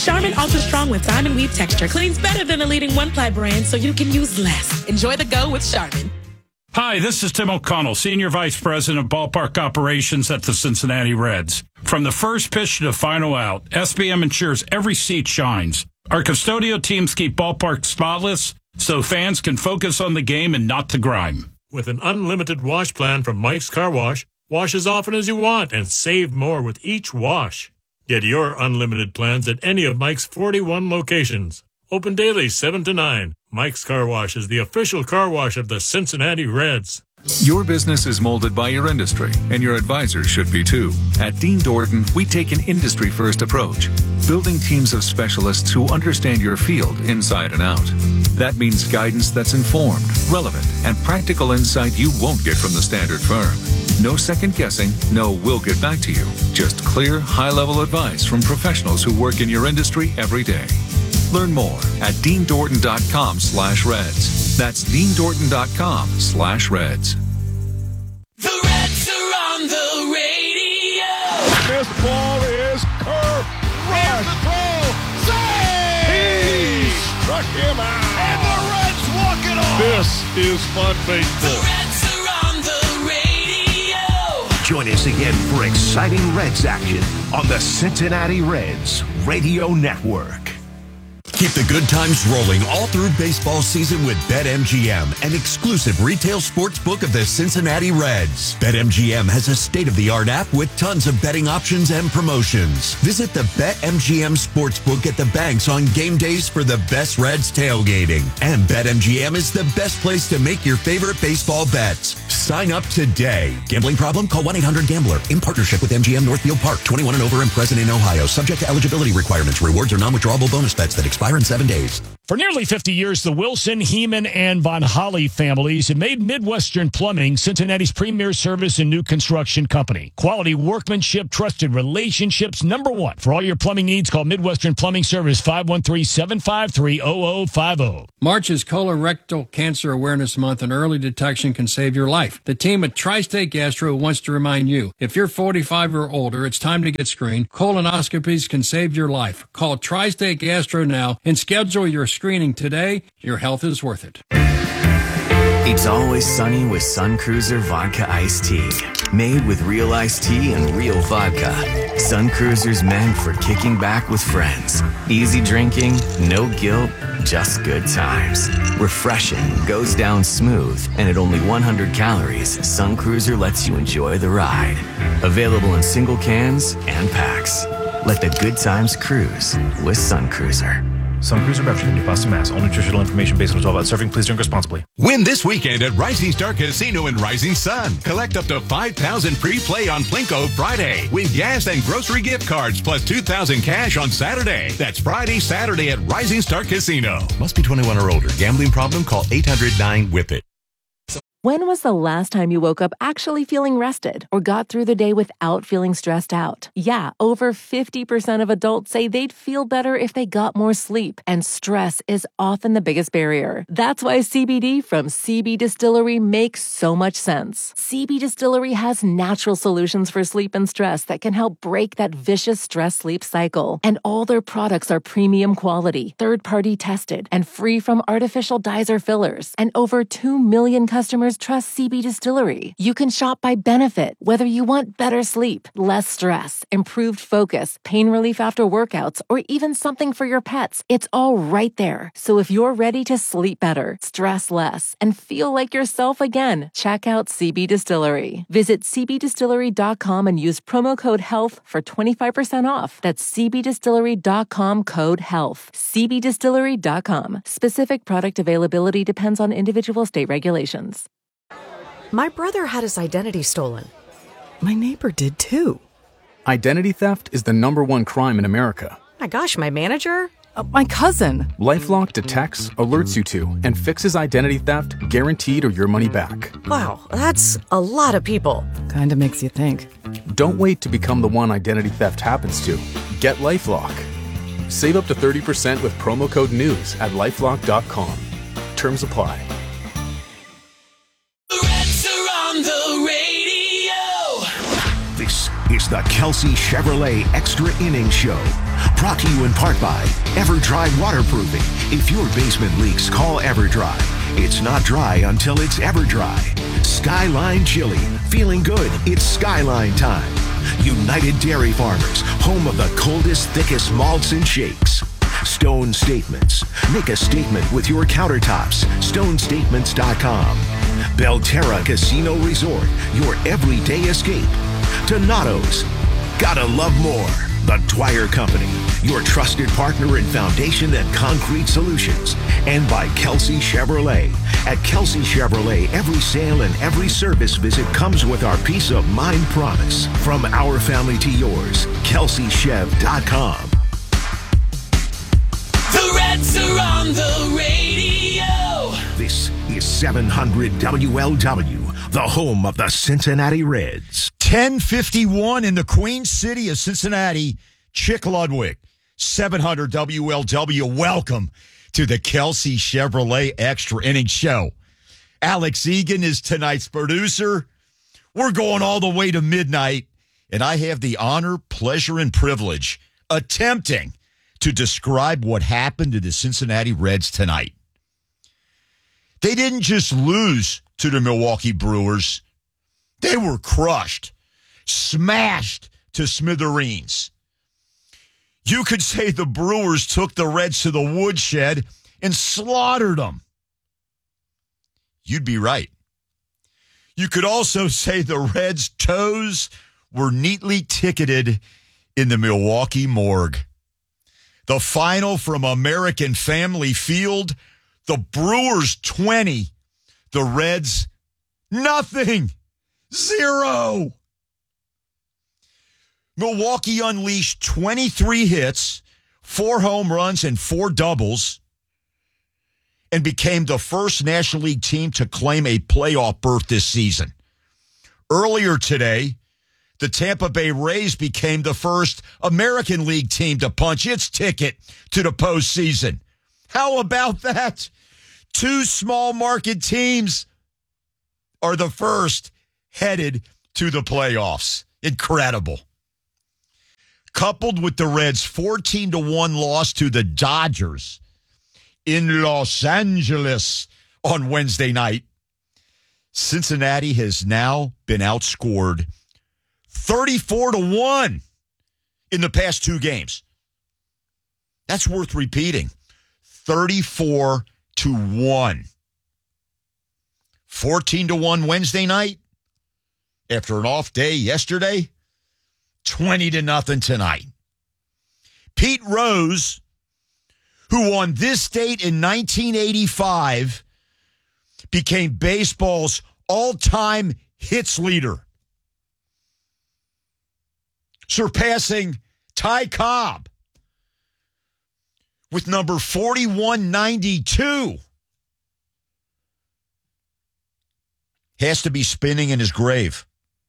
Charmin Ultra Strong with diamond weave texture cleans better than the leading one-ply brand, so you can use less. Enjoy the go with Charmin. Hi, this is Tim O'Connell, Senior Vice President of Ballpark Operations at the Cincinnati Reds. From the first pitch to the final out, SBM ensures every seat shines. Our custodial teams keep ballparks spotless so fans can focus on the game and not the grime. With an unlimited wash plan from Mike's Car Wash, wash as often as you want and save more with each wash. Get your unlimited plans at any of Mike's 41 locations. Open daily 7 to 9. Mike's Car Wash is the official car wash of the Cincinnati Reds. Your business is molded by your industry, and your advisors should be too. At Dean Dorton, we take an industry-first approach, building teams of specialists who understand your field inside and out. That means guidance that's informed, relevant, and practical insight you won't get from the standard firm. No second guessing, no we'll get back to you. Just clear, high-level advice from professionals who work in your industry every day. Learn more at deandorton.com/Reds. That's deandorton.com/Reds. The Reds are on the radio. This ball is curved. Here's the throw. Save! He struck him out. And the Reds walk it off. This is fun baseball. The Reds are on the radio. Join us again for exciting Reds action on the Cincinnati Reds Radio Network. Keep the good times rolling all through baseball season with BetMGM, an exclusive retail sports book of the Cincinnati Reds. BetMGM has a state-of-the-art app with tons of betting options and promotions. Visit the BetMGM Sportsbook at the banks on game days for the best Reds tailgating. And BetMGM is the best place to make your favorite baseball bets. Sign up today. Gambling problem? Call 1-800-GAMBLER. In partnership with MGM Northfield Park. 21 and over and present in Ohio. Subject to eligibility requirements. Rewards are non-withdrawable bonus bets that expire in 7 days. For nearly 50 years, the Wilson, Heeman, and Von Holly families have made Midwestern Plumbing Cincinnati's premier service and new construction company. Quality workmanship, trusted relationships, #1. For all your plumbing needs, call Midwestern Plumbing Service 513-753-0050. March is Colorectal Cancer Awareness Month, and early detection can save your life. The team at Tri-State Gastro wants to remind you, if you're 45 or older, it's time to get screened. Colonoscopies can save your life. Call Tri-State Gastro now and schedule your screening today. Your health is worth it. It's always sunny with Sun Cruiser Vodka Iced Tea. Made with real iced tea and real vodka. Sun Cruiser's meant for kicking back with friends. Easy drinking, no guilt, just good times. Refreshing, goes down smooth, and at only 100 calories, Sun Cruiser lets you enjoy the ride. Available in single cans and packs. Let the good times cruise with Sun Cruiser. Sun Cruiser Beverage, New Boston, Mass. All nutritional information based on 12-ounce serving. Please drink responsibly. Win this weekend at Rising Star Casino in Rising Sun. Collect up to $5,000 free play on Plinko Friday. Win gas and grocery gift cards plus $2,000 cash on Saturday. That's Friday, Saturday at Rising Star Casino. Must be 21 or older. Gambling problem? Call 800-9-WHIP-IT. When was the last time you woke up actually feeling rested or got through the day without feeling stressed out? Yeah, over 50% of adults say they'd feel better if they got more sleep, and stress is often the biggest barrier. That's why CBD from CB Distillery makes so much sense. CB Distillery has natural solutions for sleep and stress that can help break that vicious stress-sleep cycle. And all their products are premium quality, third-party tested, and free from artificial dyes or fillers. And over 2 million customers trust CB Distillery. You can shop by benefit, whether you want better sleep, less stress, improved focus, pain relief after workouts, or even something for your pets. It's all right there. So if you're ready to sleep better, stress less, and feel like yourself again, check out CB Distillery. Visit cbdistillery.com and use promo code HEALTH for 25% off. That's cbdistillery.com, code HEALTH. cbdistillery.com. Specific product availability depends on individual state regulations. My brother had his identity stolen. My neighbor did too. Identity theft is the #1 crime in America. My gosh, my manager? My cousin. LifeLock detects, alerts you to, and fixes identity theft guaranteed or your money back. Wow, that's a lot of people. Kinda makes you think. Don't wait to become the one identity theft happens to. Get LifeLock. Save up to 30% with promo code NEWS at LifeLock.com. Terms apply. This is the Kelsey Chevrolet Extra Innings Show, Brought to you in part by EverDry Waterproofing. If your basement leaks, call EverDry. It's not dry until it's EverDry. Skyline Chili. Feeling good. It's Skyline time. United Dairy Farmers. Home of the coldest, thickest malts and shakes. Stone Statements. Make a statement with your countertops. StoneStatements.com. Belterra Casino Resort. Your everyday escape. Donato's. Gotta love more. The Dwyer Company. Your trusted partner in foundation and concrete solutions. And by Kelsey Chevrolet. At Kelsey Chevrolet, every sale and every service visit comes with our peace of mind promise. From our family to yours. KelseyChev.com. The Reds are on the radio. This is 700 WLW, the home of the Cincinnati Reds. 10:51 in the Queen City of Cincinnati. Chick Ludwig, 700 WLW. Welcome to the Kelsey Chevrolet Extra Inning Show. Alex Egan is tonight's producer. We're going all the way to midnight, and I have the honor, pleasure, and privilege attempting to describe what happened to the Cincinnati Reds tonight. They didn't just lose to the Milwaukee Brewers. They were crushed, smashed to smithereens. You could say the Brewers took the Reds to the woodshed and slaughtered them. You'd be right. You could also say the Reds' toes were neatly ticketed in the Milwaukee morgue. The final from American Family Field, the Brewers 20, the Reds nothing, 0. Milwaukee unleashed 23 hits, 4 home runs, and 4 doubles, and became the first National League team to claim a playoff berth this season. Earlier today, the Tampa Bay Rays became the first American League team to punch its ticket to the postseason. How about that? 2 small market teams are the first headed to the playoffs. Incredible. Coupled with the Reds' 14-1 loss to the Dodgers in Los Angeles on Wednesday night, Cincinnati has now been outscored 34-1 in the past 2 games. That's worth repeating. 34-1. 14-1 Wednesday night. After an off day yesterday, 20-0 tonight. Pete Rose, who on this date in 1985 became baseball's all-time hits leader, surpassing Ty Cobb with number 4192, has to be spinning in his grave.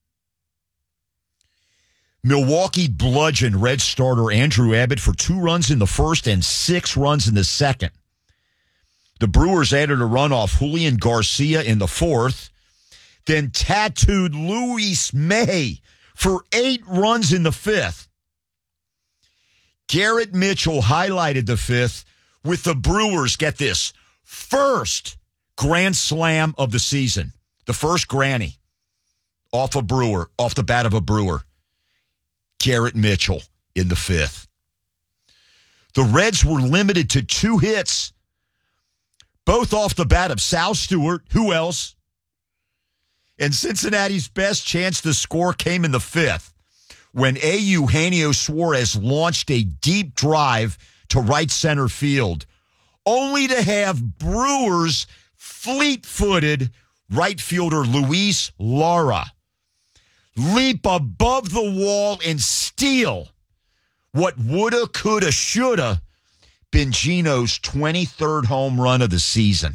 Milwaukee bludgeoned Red starter Andrew Abbott for 2 runs in the first and 6 runs in the second. The Brewers added a run off Julian Garcia in the 4th, then tattooed Luis May for 8 runs in the 5th. Garrett Mitchell highlighted the 5th with the Brewers, get this, first grand slam of the season. The first granny off the bat of a Brewer. Garrett Mitchell in the 5th. The Reds were limited to 2 hits, both off the bat of Sal Stewart. Who else? And Cincinnati's best chance to score came in the 5th when Eugenio Suarez launched a deep drive to right center field, only to have Brewers' fleet-footed right fielder Luis Lara leap above the wall and steal what woulda, coulda, shoulda been Gino's 23rd home run of the season.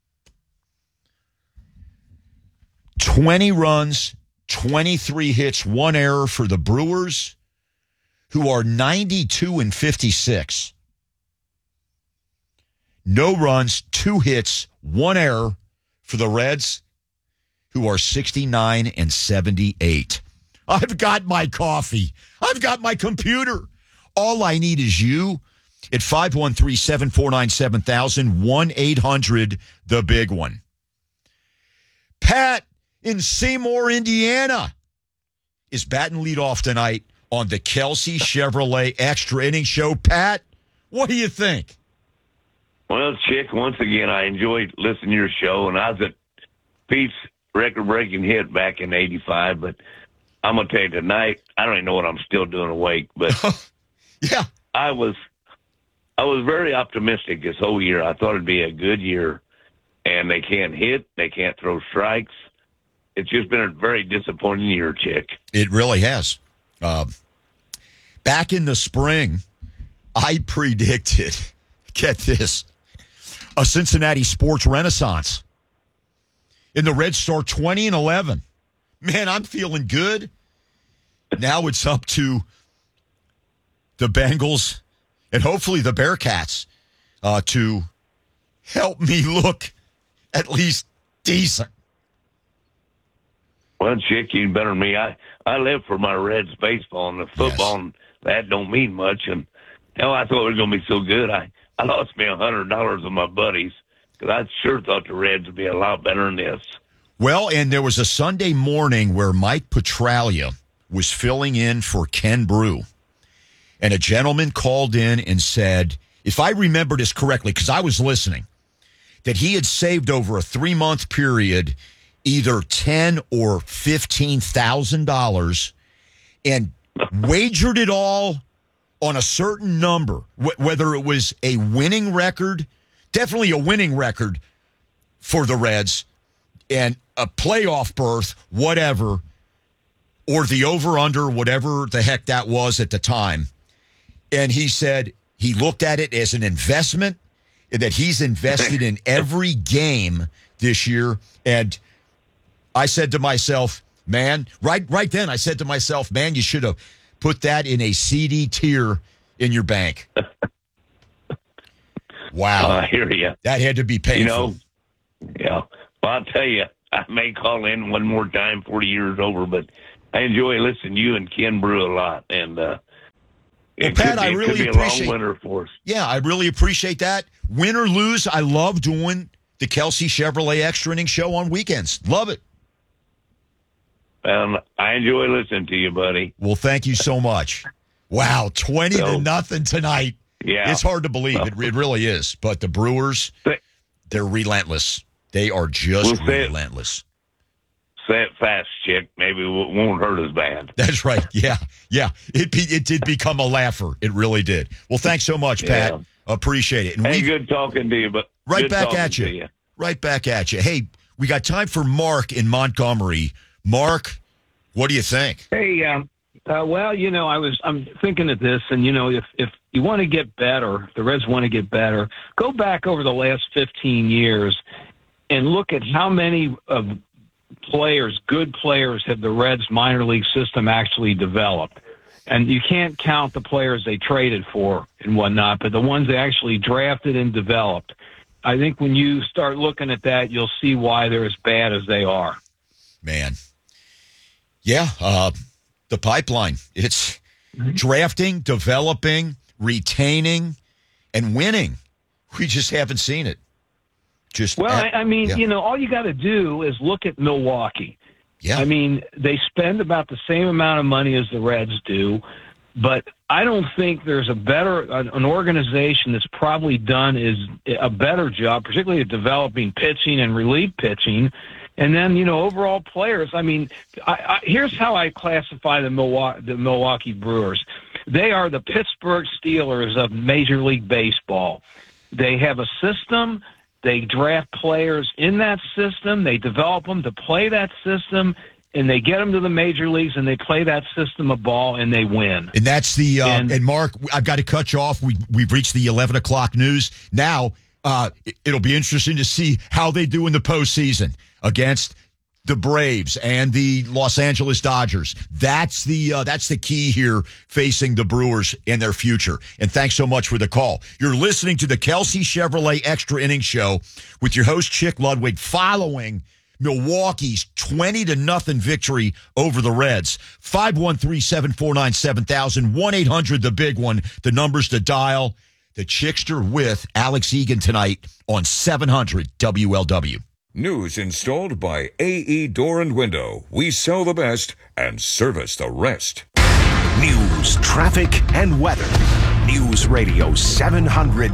20 runs, 23 hits, 1 error for the Brewers, who are 92-56. No runs, 2 hits, 1 error for the Reds, who are 69-78. I've got my coffee. I've got my computer. All I need is you at 513-749-7000, 1-800-THE-BIG-ONE. Pat in Seymour, Indiana is batting leadoff tonight on the Kelsey Chevrolet Extra Inning Show. Pat, what do you think? Well, Chick, once again, I enjoyed listening to your show, and I was at Pete's record-breaking hit back in '85, but I'm going to tell you tonight, I don't even know what I'm still doing awake, but yeah, I was very optimistic this whole year. I thought it'd be a good year, and they can't hit, they can't throw strikes. It's just been a very disappointing year, Chick. It really has. Back in the spring, I predicted, get this, a Cincinnati sports renaissance. In the Reds start 20-11. Man, I'm feeling good. Now it's up to the Bengals and hopefully the Bearcats to help me look at least decent. Well, Chick, you better than me. I live for my Reds baseball, and the football, and that don't mean much. And hell, I thought it was going to be so good. I lost me $100 with my buddies because I sure thought the Reds would be a lot better than this. Well, and there was a Sunday morning where Mike Petraglia was filling in for Ken Brew, and a gentleman called in and said, if I remember this correctly, because I was listening, that he had saved over a 3-month period either $10,000 or $15,000 and wagered it all on a certain number, whether it was a winning record, definitely a winning record for the Reds, and a playoff berth, whatever, or the over-under, whatever the heck that was at the time. And he said he looked at it as an investment, and that he's invested in every game this year. And I said to myself, man, right then, I said to myself, man, you should have put that in a CD tier in your bank. Wow. I hear you. That had to be painful. Yeah. Well, I'll tell you, I may call in one more time 40 years over, but I enjoy listening to you and Ken Brew a lot. And Pat, I really could be appreciate a long winter for us. Yeah, I really appreciate that. Win or lose, I love doing the Kelsey Chevrolet Extra Inning Show on weekends. Love it. I enjoy listening to you, buddy. Well, thank you so much. Wow, 20-0 tonight. Yeah. It's hard to believe. It really is. But the Brewers, they're relentless. They are just relentless. Say it fast, Chick. Maybe it won't hurt as bad. That's right. Yeah. It did become a laugher. It really did. Well, thanks so much, Pat. Yeah. Appreciate it. And good talking to you. But right back at you. Right back at you. Hey, we got time for Mark in Montgomery. Mark, what do you think? Hey, well, I'm thinking of this, and if you want to get better, the Reds want to get better. Go back over the last 15 years and look at how many of good players, have the Reds minor league system actually developed. And you can't count the players they traded for and whatnot, but the ones they actually drafted and developed. I think when you start looking at that, you'll see why they're as bad as they are. Man. Yeah, the pipeline. It's drafting, developing, retaining, and winning. We just haven't seen it. All you got to do is look at Milwaukee. Yeah. I mean, they spend about the same amount of money as the Reds do, but I don't think there's an organization that's probably done a better job, particularly at developing pitching and relief pitching. And then, overall players. I mean, here's how I classify the Milwaukee Brewers. They are the Pittsburgh Steelers of Major League Baseball. They have a system. They draft players in that system. They develop them to play that system, and they get them to the major leagues, and they play that system of ball, and they win. And that's the and Mark, I've got to cut you off. We've reached the 11 o'clock news. Now, it'll be interesting to see how they do in the postseason against the Braves and the Los Angeles Dodgers. That's the key here facing the Brewers and their future. And thanks so much for the call. You're listening to the Kelsey Chevrolet Extra Inning Show with your host, Chick Ludwig, following Milwaukee's 20-0 victory over the Reds. 513-749-7000, 1-800-THE-BIG-ONE. The numbers to dial. The Chickster with Alex Egan tonight on 700 WLW. News installed by AE Door and Window. We sell the best and service the rest. News, traffic, and weather. News Radio 700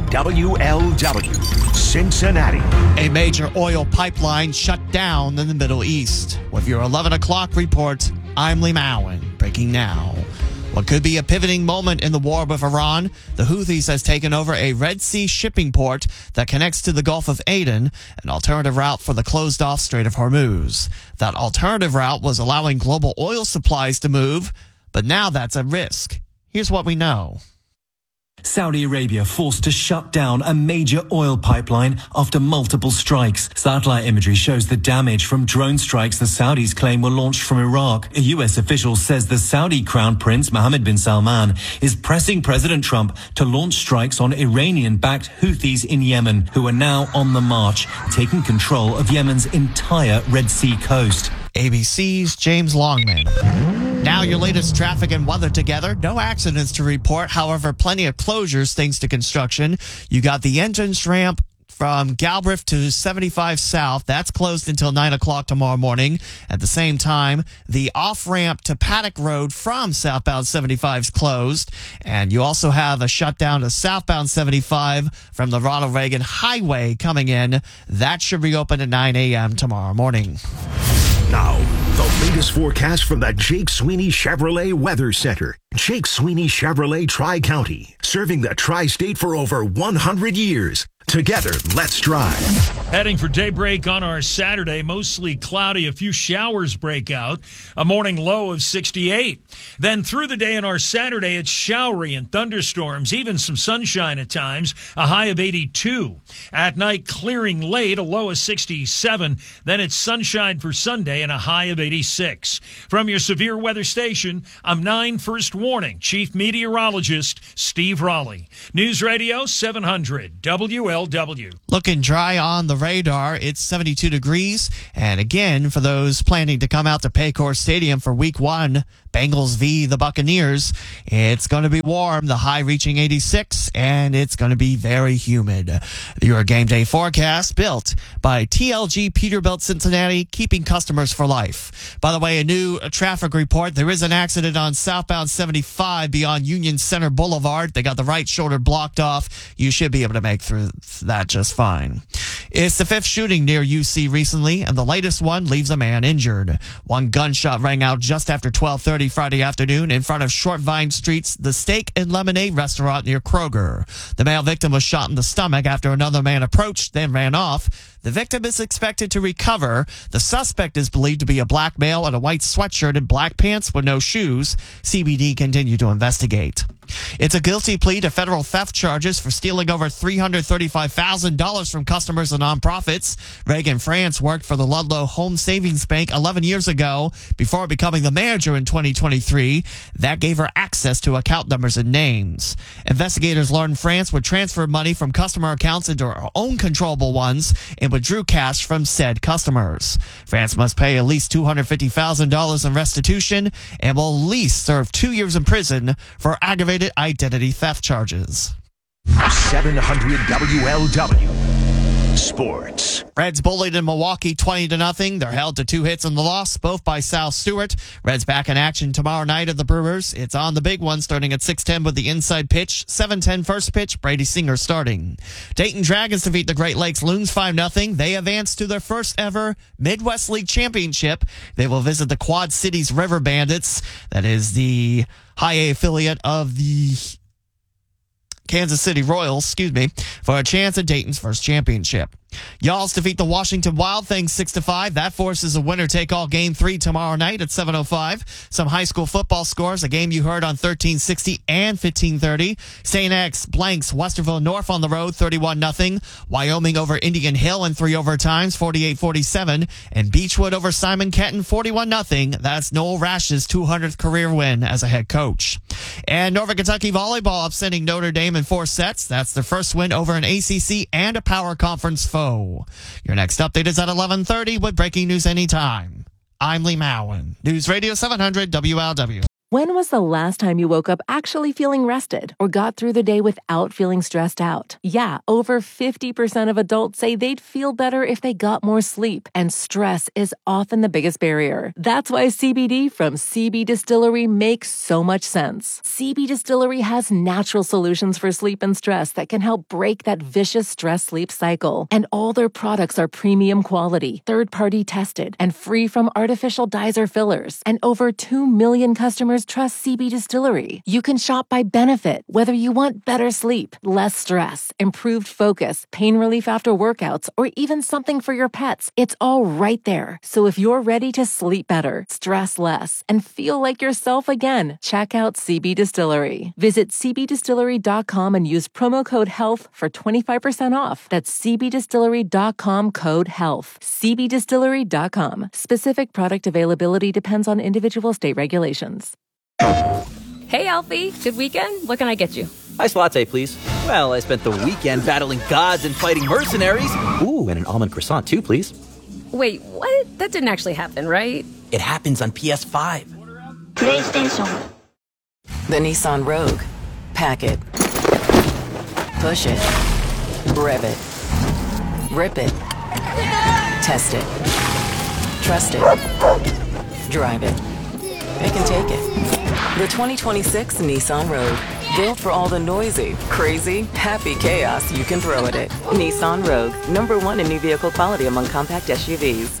WLW, Cincinnati. A major oil pipeline shut down in the Middle East. With your 11 o'clock report, I'm Lee Mowen. Breaking now. What could be a pivoting moment in the war with Iran, the Houthis has taken over a Red Sea shipping port that connects to the Gulf of Aden, an alternative route for the closed-off Strait of Hormuz. That alternative route was allowing global oil supplies to move, but now that's at risk. Here's what we know. Saudi Arabia forced to shut down a major oil pipeline after multiple strikes. Satellite imagery shows the damage from drone strikes the Saudis claim were launched from Iraq. A U.S. official says the Saudi Crown Prince Mohammed bin Salman is pressing President Trump to launch strikes on Iranian-backed Houthis in Yemen, who are now on the march, taking control of Yemen's entire Red Sea coast. ABC's James Longman. Now your latest traffic and weather together. No accidents to report. However, plenty of closures thanks to construction. You got the entrance ramp from Galbraith to 75 South. That's closed until 9 o'clock tomorrow morning. At the same time, the off-ramp to Paddock Road from southbound 75 is closed. And you also have a shutdown to southbound 75 from the Ronald Reagan Highway coming in. That should reopen at 9 a.m. tomorrow morning. Now, the latest forecast from the Jake Sweeney Chevrolet Weather Center. Jake Sweeney Chevrolet Tri-County, serving the Tri-State for over 100 years. Together, let's drive. Heading for daybreak on our Saturday, mostly cloudy, a few showers break out, a morning low of 68. Then through the day on our Saturday, it's showery and thunderstorms, even some sunshine at times, a high of 82. At night, clearing late, a low of 67. Then it's sunshine for Sunday and a high of 86. From your severe weather station, I'm 9 First Warning Chief Meteorologist Steve Raleigh. News Radio 700 WLW. Looking dry on the radar. It's 72 degrees. And again, for those planning to come out to Paycor Stadium for Week 1, Bengals v. the Buccaneers, it's going to be warm, the high reaching 86, and it's going to be very humid. Your game day forecast built by TLG Peterbilt Cincinnati, keeping customers for life. By the way, a new traffic report. There is an accident on southbound 75 beyond Union Center Boulevard. They got the right shoulder blocked off. You should be able to make through that just fine. It's the 5th shooting near UC recently, and the latest one leaves a man injured. One gunshot rang out just after 12:30 Friday afternoon in front of Short Vine Street's The Steak and Lemonade restaurant near Kroger. The male victim was shot in the stomach after another man approached, then ran off. The victim is expected to recover. The suspect is believed to be a black male in a white sweatshirt and black pants with no shoes. CBD continued to investigate. It's a guilty plea to federal theft charges for stealing over $335,000 from customers and nonprofits. Reagan France worked for the Ludlow Home Savings Bank 11 years ago before becoming the manager in 2023. That gave her access to account numbers and names. Investigators learned France would transfer money from customer accounts into her own controllable ones and withdrew cash from said customers. France must pay at least $250,000 in restitution and will at least serve 2 years in prison for aggravated identity theft charges. 700 WLW. Sports. Reds bullied in Milwaukee 20-0. They're held to 2 hits in the loss, both by Sal Stewart. Reds back in action tomorrow night at the Brewers. It's on the big one, starting at 6:10 with the inside pitch. 7:10 first pitch, Brady Singer starting. Dayton Dragons defeat the Great Lakes Loons 5-0. They advance to their first ever Midwest League Championship. They will visit the Quad Cities River Bandits. That is the high A affiliate of the Kansas City Royals, for a chance at Dayton's first championship. Y'alls defeat the Washington Wild Things 6-5. That forces a winner-take-all Game 3 tomorrow night at 7:05. Some high school football scores, a game you heard on 1360 and 1530. St. X blanks Westerville North on the road 31-0. Wyoming over Indian Hill in 3 overtimes 48-47. And Beechwood over Simon Kenton 41-0. That's Noel Rash's 200th career win as a head coach. And Northern Kentucky Volleyball upsetting Notre Dame in 4 sets. That's their first win over an ACC and a Power Conference foe. Pro. Your next update is at 11:30 with breaking news anytime. I'm Lee Mowen, News Radio 700 WLW. When was the last time you woke up actually feeling rested or got through the day without feeling stressed out? Yeah, over 50% of adults say they'd feel better if they got more sleep, and stress is often the biggest barrier. That's why CBD from CB Distillery makes so much sense. CB Distillery has natural solutions for sleep and stress that can help break that vicious stress-sleep cycle. And all their products are premium quality, third-party tested, and free from artificial dyes or fillers. And over 2 million customers trust CB Distillery. You can shop by benefit, whether you want better sleep, less stress, improved focus, pain relief after workouts, or even something for your pets. It's all right there. So if you're ready to sleep better, stress less, and feel like yourself again, check out CB Distillery. Visit cbdistillery.com and use promo code HEALTH for 25% off. That's cbdistillery.com code HEALTH. cbdistillery.com. Specific product availability depends on individual state regulations. Hey, Alfie. Good weekend? What can I get you? Iced latte, please. Well, I spent the weekend battling gods and fighting mercenaries. Ooh, and an almond croissant, too, please. Wait, what? That didn't actually happen, right? It happens on PS5. PlayStation. The Nissan Rogue. Pack it. Push it. Rev it. Rip it. Test it. Trust it. Drive it. Pick and take it. The 2026 Nissan Rogue. Built for all the noisy, crazy, happy chaos you can throw at it. Nissan Rogue. #1 in new vehicle quality among compact SUVs.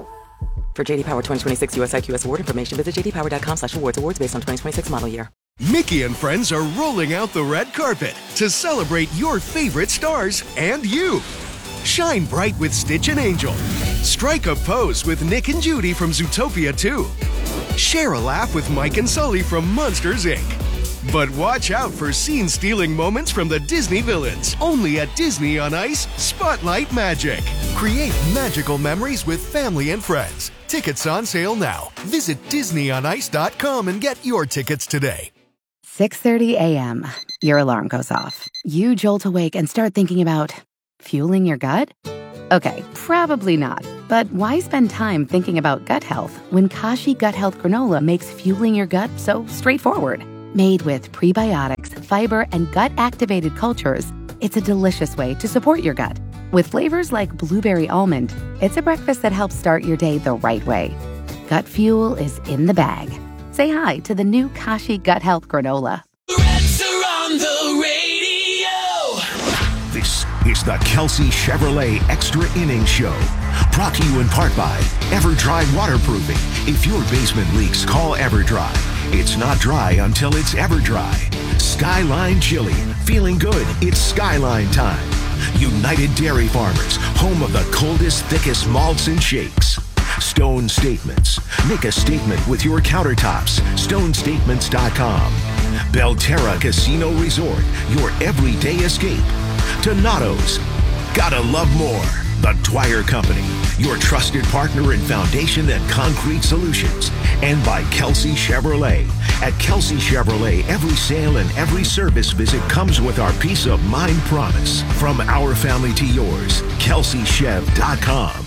For JD Power 2026 US IQS award information, visit jdpower.com/awards. Awards based on 2026 model year. Mickey and friends are rolling out the red carpet to celebrate your favorite stars and you. Shine bright with Stitch and Angel. Strike a pose with Nick and Judy from Zootopia 2. Share a laugh with Mike and Sully from Monsters, Inc. But watch out for scene-stealing moments from the Disney villains. Only at Disney on Ice, Spotlight Magic. Create magical memories with family and friends. Tickets on sale now. Visit DisneyOnIce.com and get your tickets today. 6:30 a.m. Your alarm goes off. You jolt awake and start thinking about fueling your gut? Okay, probably not. But why spend time thinking about gut health when Kashi Gut Health Granola makes fueling your gut so straightforward? Made with prebiotics, fiber, and gut-activated cultures, it's a delicious way to support your gut. With flavors like blueberry almond, it's a breakfast that helps start your day the right way. Gut fuel is in the bag. Say hi to the new Kashi Gut Health Granola. Reds are on the radio. This is the Kelsey Chevrolet Extra Innings Show. Brought to you in part by EverDry Waterproofing. If your basement leaks, call EverDry. It's not dry until it's EverDry. Skyline Chili. Feeling good, it's Skyline time. United Dairy Farmers, home of the coldest, thickest malts and shakes. Stone Statements. Make a statement with your countertops. StoneStatements.com. Belterra Casino Resort, your everyday escape. Donato's. Gotta love more. The Dwyer Company, your trusted partner in foundation and concrete solutions. And by Kelsey Chevrolet. At Kelsey Chevrolet, every sale and every service visit comes with our peace of mind promise. From our family to yours, KelseyChev.com.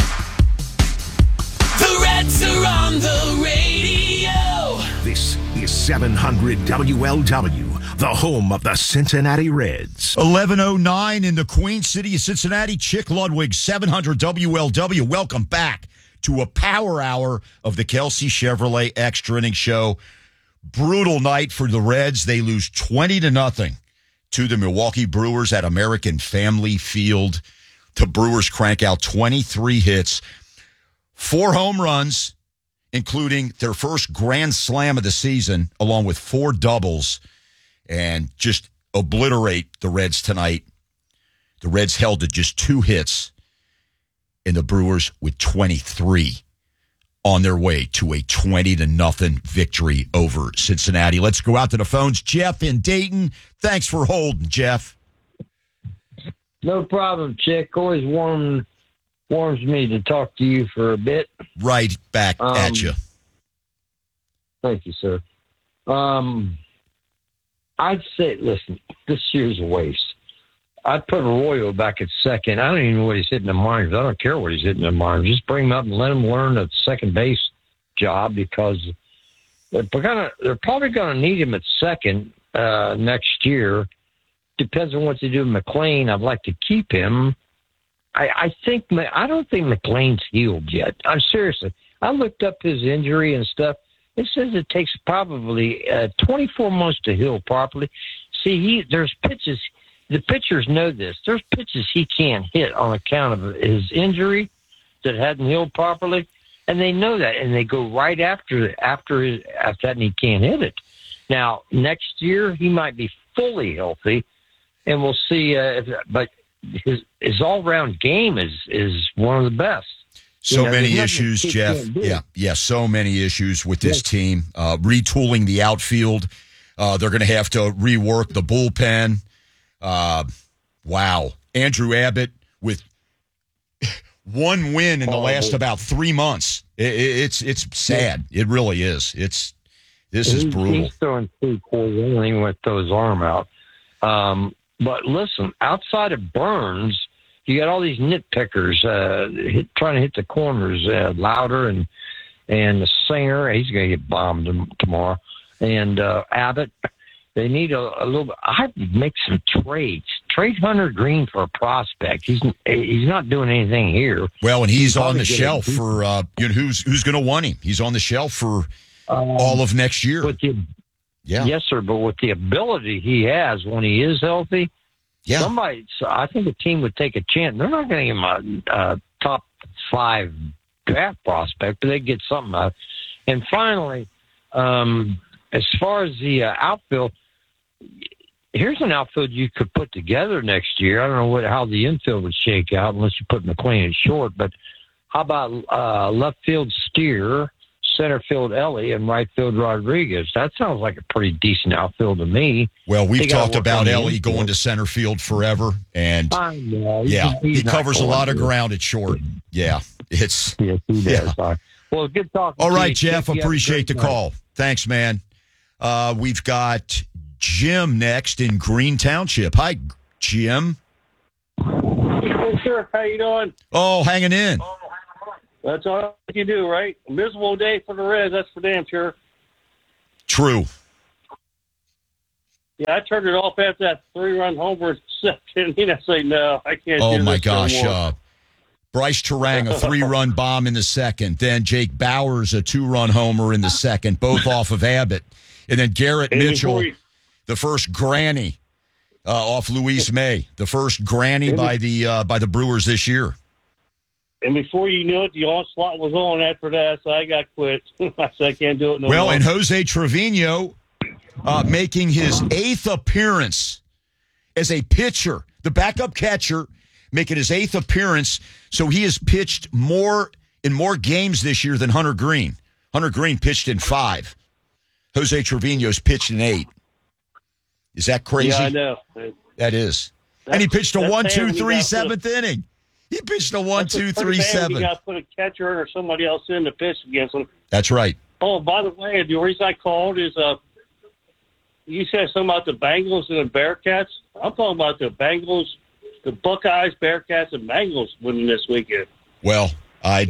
The Reds are on the radio. This is 700 WLW, the home of the Cincinnati Reds. 11:09 in the Queen City of Cincinnati. Chick Ludwig, 700 WLW. Welcome back to a power hour of the Kelsey Chevrolet Extra Innings Show. Brutal night for the Reds. They lose 20-0 to the Milwaukee Brewers at American Family Field. The Brewers crank out 23 hits, 4 home runs, including their first grand slam of the season, along with 4 doubles, and just obliterate the Reds tonight. The Reds held to just 2 hits, and the Brewers with 23 on their way to a 20-0 victory over Cincinnati. Let's go out to the phones. Jeff in Dayton. Thanks for holding, Jeff. No problem, Chick. Always warms me to talk to you for a bit. Right back at you. Thank you, sir. I'd say, listen, this year's a waste. I'd put Arroyo back at second. I don't even know what he's hitting the minors. I don't care what he's hitting the minors. Just bring him up and let him learn the second base job because they're probably going to need him at second next year. Depends on what they do with McLean. I'd like to keep him. I don't think McLean's healed yet. I'm seriously. I looked up his injury and stuff. It says it takes probably 24 months to heal properly. See, there's pitches. The pitchers know this. There's pitches he can't hit on account of his injury that hadn't healed properly, and they know that, and they go right after that, and he can't hit it. Now, next year he might be fully healthy, and we'll see. But his all-round game is one of the best. So many issues, Jeff. Yeah, so many issues with this team. Retooling the outfield. They're going to have to rework the bullpen. Wow. Andrew Abbott with one win in the last about 3 months. It's sad. It really is. This is brutal. He's throwing 3-4 innings with those arm out. But listen, outside of Burns, you got all these nitpickers trying to hit the corners. Louder and the Singer, he's going to get bombed tomorrow. And Abbott, they need a little bit. I'd make some trades. Trade Hunter Green for a prospect. He's not doing anything here. Well, and he's on the shelf for who's going to want him. He's on the shelf for all of next year. Yes, sir. But with the ability he has when he is healthy, I think a team would take a chance. They're not going to give him a top 5 draft prospect, but they get something out. And finally, as far as the outfield, here's an outfield you could put together next year. I don't know how the infield would shake out unless you put McLean in short, but how about left field Steer, center field Ellie, and right field Rodriguez? That sounds like a pretty decent outfield to me. Well, we've talked about Ellie going to center field forever, and he covers a lot of ground at short. Yeah, yes, he does. Well, good talking. All right, Jeff, appreciate the call. Thanks, man. We've got Jim next in Green Township. Hi, Jim. Hey, sir. How you doing? Oh, hanging in. That's all you can do, right? A miserable day for the Reds, that's for damn sure. True. Yeah, I turned it off after that 3-run homer second. I say, no, I can't do this. Oh, my gosh. anymore. Bryce Terang, a 3-run bomb in the second. Then Jake Bowers, a 2-run homer in the second, both off of Abbott. And then Garrett Mitchell, the first granny off Luis May, the first granny by the Brewers this year. And before you knew it, the onslaught was on after that, so I got quit. I said, I can't do it no more. Well, and Jose Trevino making his 8th appearance as a pitcher, the backup catcher, making his 8th appearance. So he has pitched in more games this year than Hunter Green. Hunter Green pitched in 5. Jose Trevino's pitched in 8. Is that crazy? Yeah, I know. That is. And he pitched a 1-2-3 7th inning. He pitched a 1-2-3 7. You got to put a catcher or somebody else in to pitch against him. That's right. Oh, by the way, the reason I called is you said something about the Bengals and the Bearcats. I'm talking about the Bengals, the Buckeyes, Bearcats, and Bengals winning this weekend. Well, I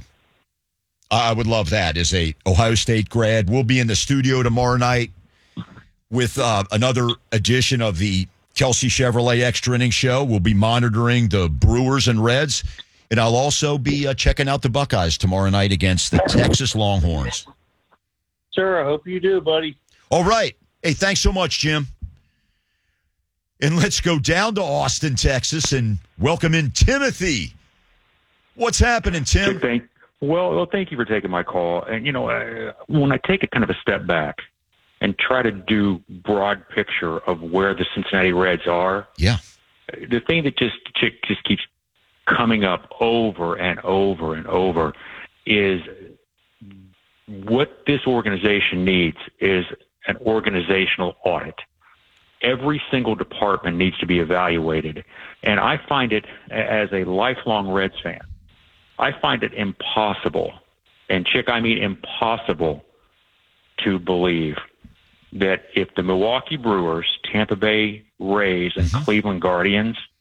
would love that as a Ohio State grad. We'll be in the studio tomorrow night with another edition of the Kelsey Chevrolet Extra Inning Show. We'll be monitoring the Brewers and Reds, and I'll also be checking out the Buckeyes tomorrow night against the Texas Longhorns. Sure, I hope you do, buddy. All right. Hey, thanks so much, Jim. And let's go down to Austin, Texas, and welcome in Timothy. What's happening, Tim? Well, thank you for taking my call. And, when I take a kind of a step back and try to do broad picture of where the Cincinnati Reds are, the thing that just keeps coming up over and over and over is what this organization needs is an organizational audit. Every single department needs to be evaluated. And I find it, as a lifelong Reds fan, I find it impossible, and Chick, I mean impossible, to believe that if the Milwaukee Brewers, Tampa Bay Rays, and Cleveland Guardians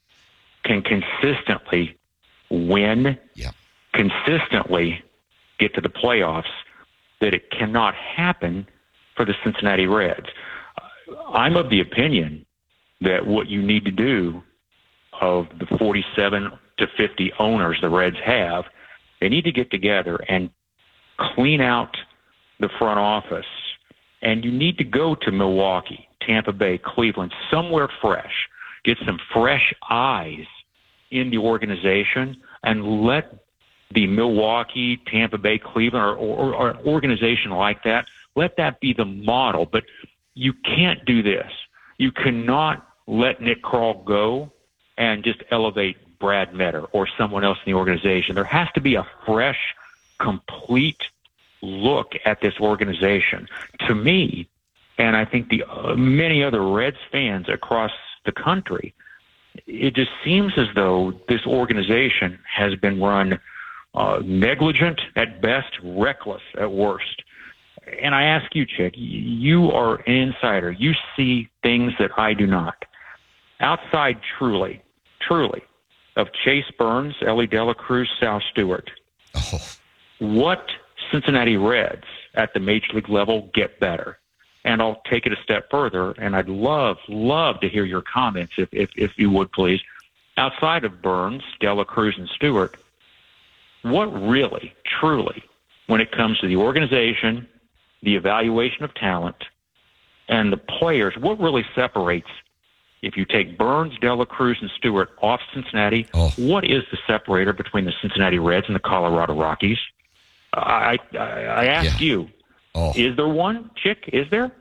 can consistently win, consistently get to the playoffs, that it cannot happen for the Cincinnati Reds. I'm of the opinion that what you need to do of the 47 to 50 owners the Reds have, they need to get together and clean out the front office. And you need to go to Milwaukee, Tampa Bay, Cleveland, somewhere fresh. Get some fresh eyes in the organization and let the Milwaukee, Tampa Bay, Cleveland, or an organization like that, let that be the model. But you can't do this. You cannot let Nick Krall go and just elevate Brad Metter or someone else in the organization. There has to be a fresh, complete look at this organization. To me, and I think the many other Reds fans across the country, it just seems as though this organization has been run negligent at best, reckless at worst. And I ask you, Chick, you are an insider. You see things that I do not. Outside truly, of Chase Burns, Ellie Dela Cruz, Sal Stewart, what Cincinnati Reds at the major league level get better? And I'll take it a step further, and I'd love to hear your comments, if you would, please. Outside of Burns, Dela Cruz, and Stewart, what really, truly, when it comes to the organization, the evaluation of talent, and the players, what really separates, if you take Burns, Dela Cruz, and Stewart off Cincinnati, what is the separator between the Cincinnati Reds and the Colorado Rockies? I ask you, is there one, Chick? Is there?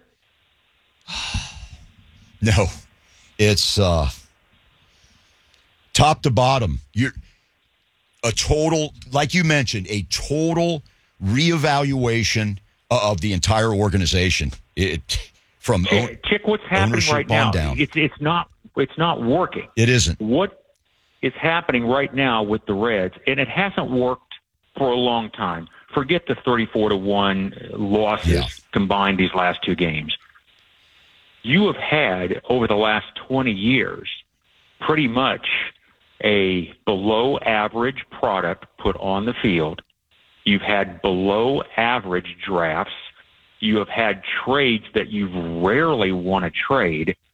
No. It's top to bottom. You're a total, like you mentioned, a total reevaluation of the entire organization. From Chick, what's happening right now? It's not working. It isn't. What is happening right now with the Reds, and it hasn't worked for a long time. Forget the 34-1 losses combined these last two games. You have had, over the last 20 years, pretty much a below-average product put on the field. You've had below-average drafts. You have had trades that you rarely want to trade.